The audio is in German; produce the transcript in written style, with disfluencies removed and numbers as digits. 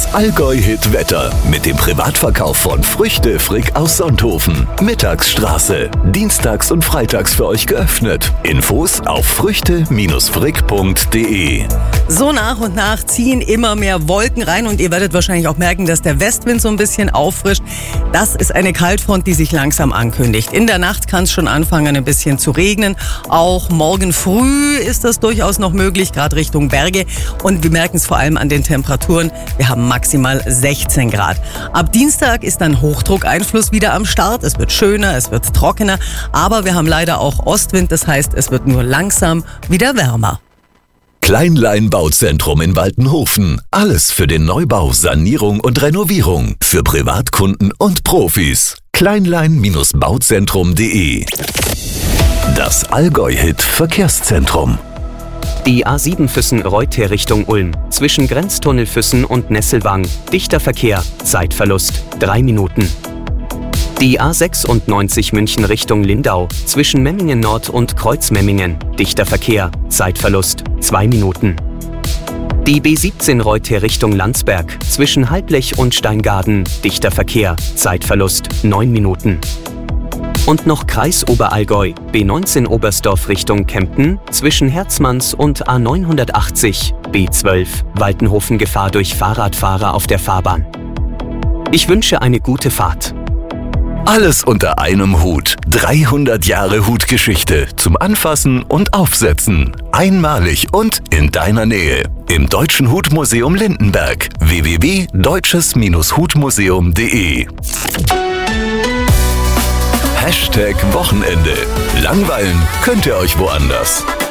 Das Allgäu-Hit-Wetter mit dem Privatverkauf von Früchte Frick aus Sonthofen. Mittagsstraße. Dienstags und freitags für euch geöffnet. Infos auf früchte-frick.de. So nach und nach ziehen immer mehr Wolken rein und ihr werdet wahrscheinlich auch merken, dass der Westwind so ein bisschen auffrischt. Das ist eine Kaltfront, die sich langsam ankündigt. In der Nacht kann es schon anfangen, ein bisschen zu regnen. Auch morgen früh ist das durchaus noch möglich, gerade Richtung Berge. Und wir merken es vor allem an den Temperaturen. Wir haben maximal 16 Grad. Ab Dienstag ist dann Hochdruckeinfluss wieder am Start. Es wird schöner, es wird trockener. Aber wir haben leider auch Ostwind. Das heißt, es wird nur langsam wieder wärmer. Kleinlein Bauzentrum in Waltenhofen. Alles für den Neubau, Sanierung und Renovierung. Für Privatkunden und Profis. Kleinlein-bauzentrum.de. Das Allgäu-Hit Verkehrszentrum. Die A7 Füssen-Reuter Richtung Ulm. Zwischen Grenztunnel Füssen und Nesselwang. Dichter Verkehr. Zeitverlust 3 Minuten. Die A96 München Richtung Lindau. Zwischen Memmingen Nord und Kreuzmemmingen. Dichter Verkehr. Zeitverlust 2 Minuten. Die B17 Reuter Richtung Landsberg. Zwischen Halblech und Steingaden. Dichter Verkehr. Zeitverlust 9 Minuten. Und noch Kreis Oberallgäu, B19 Oberstdorf Richtung Kempten, zwischen Herzmanns und A980, B12, Waltenhofen Gefahr durch Fahrradfahrer auf der Fahrbahn. Ich wünsche eine gute Fahrt. Alles unter einem Hut. 300 Jahre Hutgeschichte zum Anfassen und Aufsetzen. Einmalig und in deiner Nähe. Im Deutschen Hutmuseum Lindenberg. www.deutsches-hutmuseum.de. #Wochenende. Langweilen könnt ihr euch woanders.